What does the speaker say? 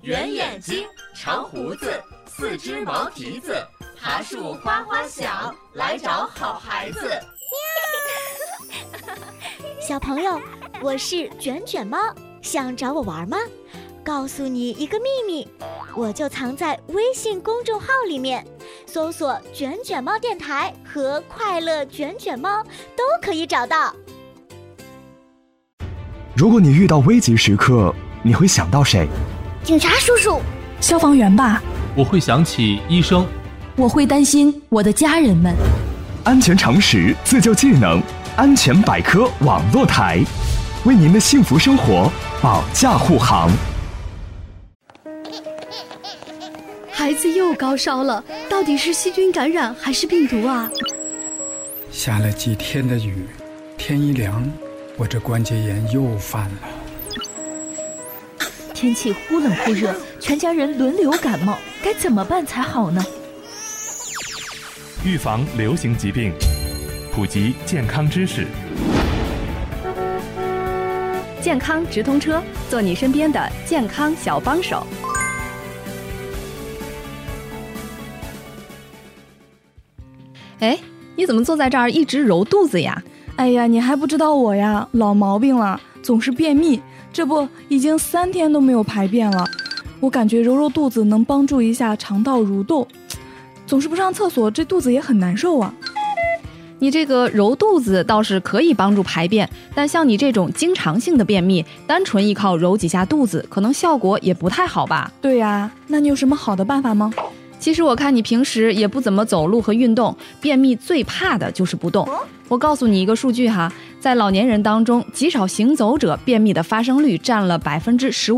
圆眼睛，长胡子，四只毛蹄子，爬树哗哗响，来找好孩子。 小朋友，我是卷卷猫，想找我玩吗？告诉你一个秘密，我就藏在微信公众号里面，搜索卷卷猫电台和快乐卷卷猫都可以找到。 如果你遇到危急时刻，你会想到谁？ 警察叔叔， 消防员吧。 我会想起医生。 我会担心我的家人们。 安全常识，自救技能，安全百科网络台，为您的幸福生活保驾护航。 孩子又高烧了，到底是细菌感染还是病毒啊？ 下了几天的雨，天一凉，我这关节炎又犯了。 天气忽冷忽热，全家人轮流感冒，该怎么办才好呢？ 预防流行疾病，普及健康知识。 健康直通车，做你身边的健康小帮手。哎，你怎么坐在这儿一直揉肚子呀？ 哎呀，你还不知道我呀，老毛病了，总是便秘，这不已经3天都没有排便了。我感觉揉揉肚子能帮助一下肠道蠕动，总是不上厕所，这肚子也很难受啊。 你这个揉肚子倒是可以帮助排便，但像你这种经常性的便秘，单纯依靠揉几下肚子，可能效果也不太好吧？ 对呀，那你有什么好的办法吗？ 其实我看你平时也不怎么走路和运动，便秘最怕的就是不动。我告诉你一个数据哈，在老年人当中，极少行走者便秘的发生率占了15%。